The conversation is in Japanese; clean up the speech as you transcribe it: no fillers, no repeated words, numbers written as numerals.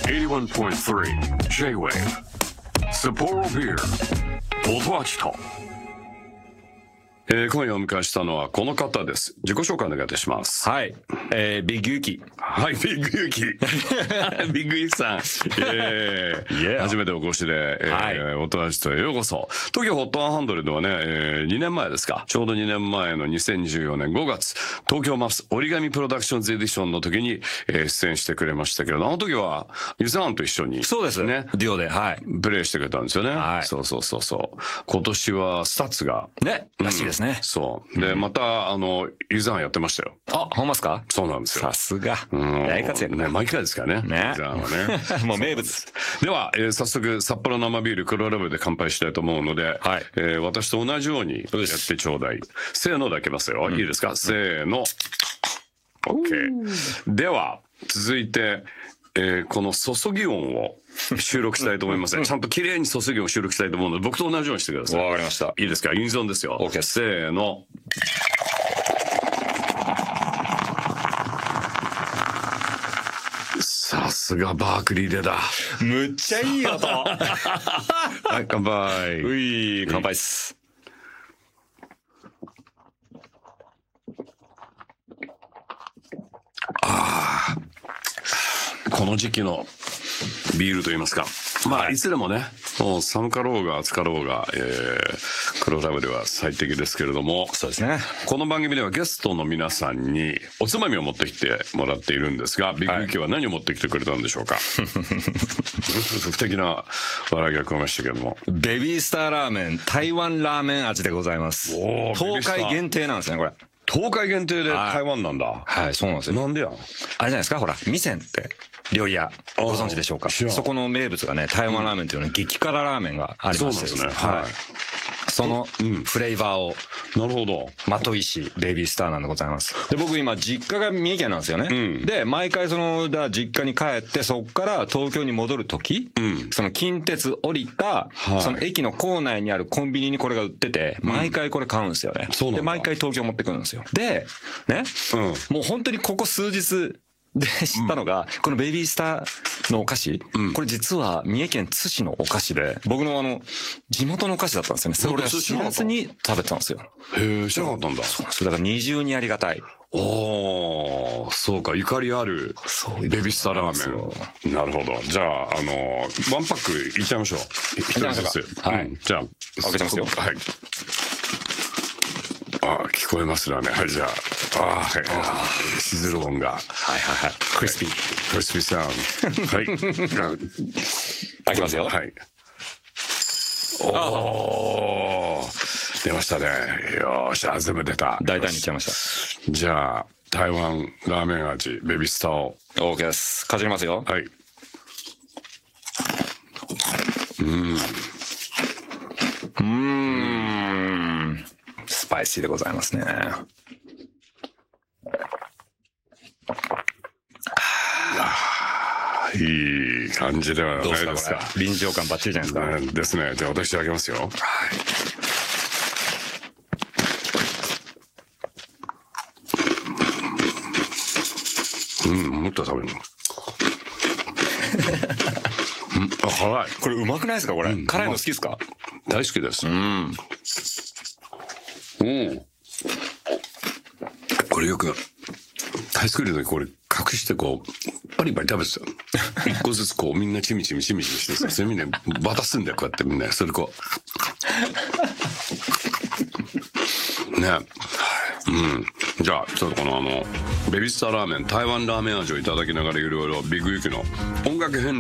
81.3 J-Wave Sapporo Beer音味と今夜お迎えしたのはこの方です。自己紹介お願いいたします。 はい、ビッグユキ。 はい、ビッグユキ。ビッグユキさん。初めてお越しで、音味とへようこそ。東京ホット100はね、2年前ですか。ちょうど2年前の2014年5月、東京マス折り紙プロダクションズエディションの時に、出演してくれましたけど、あの時は、ユザーンと一緒に。 そうですね。デュオで、はい。 プレイしてくれたんですよね。 はい。 そう。今年はスタッツが。 ね、らしいですね。 そう。で、また、ユザーンやってましたよ。 あ、ほんまっすか？ そうなんですよ。 さすが。大活躍ね、毎回ですからね。 ね。 ユザーンはね。 もう名物。 では、早速、札幌生ビール黒ラベルで乾杯したいと思うので、はい。私と同じようにやってちょうだい。せーので開けますよ。いいですか？せーの。OK。では、続いて、この注ぎ音を収録したいと思います。ちゃんと綺麗に注ぎ音を収録したいと思うので、僕と同じようにしてください。 わかりました。 いいですか？ユニゾンですよ。 OK。 せーの。さすがバークリーでだ。 むっちゃいい音。 はい、乾杯。 うい、乾杯っす。 この時期のビールといいますか。まあ、いつでもね、もう寒かろうが暑かろうが、黒ラベルは最適ですけれども。 そうですね。 この番組ではゲストの皆さんにおつまみを持ってきてもらっているんですが、ビッグユキは何を持ってきてくれたんでしょうか？不敵な笑いが聞こえましたけれども。 ベビースターラーメン、台湾ラーメン味でございます。東海限定なんですね、これ。 東海限定で台湾なんだ。 はい、そうなんですよ。 なんでや？ あれじゃないですか、ほら、味仙って料理屋ご存知でしょうか？そこの名物がね、台湾ラーメンというの激辛ラーメンがありましてですね。はい。そのフレーバーをなるほどまといしベビースターなんでございます。で、僕今実家が三重県なんですよね。で、毎回その実家に帰ってそこから東京に戻る時、その近鉄降りたその駅の構内にあるコンビニにこれが売ってて、毎回これ買うんですよね。で、毎回東京持ってくるんですよ。で、ね、もう本当にここ数日で知ったのが、このベビースターのお菓子、これ実は三重県津市のお菓子で、僕の地元のお菓子だったんですよね。それを知らずに食べてたんですよ。 へえ、知らなかったんだ。 そうです。だから二重にありがたい。 おー、そうか、ゆかりあるベビースターラーメン。なるほど。じゃあ、ワンパックいっちゃいましょう。一人ずつ。はい。じゃあ、 開けちゃいますよ。 はい。聞こえますね。はい、じゃあ。はい。シズル音が。 はい。クリスピー。 クリスピーサウンド。はい。 開きますよ。 はい。おー。出ましたね。よーし、全部出た。 大胆にいっちゃいました。 じゃあ、台湾ラーメン味、ベビースターを。 OK です。かじりますよ。 はい。 スパイシーでございますね。 いい感じではないですか。 臨場感バッチリじゃないですか。 ですね。じゃあ私あげますよ。はい。もっと食べるの。辛い。 これうまくないですか？これ。辛いの好きですか？ 大好きです。これよくタイ作りの時これ隠してこうパリパリ食べてた。一個ずつこうみんなチミチミしてさ、それみんな渡すんだよ、こうやってみんなそれこうね。じゃあちょっとこのベビースターラーメン台湾ラーメン味をいただきながらいろいろビッグユキの音楽編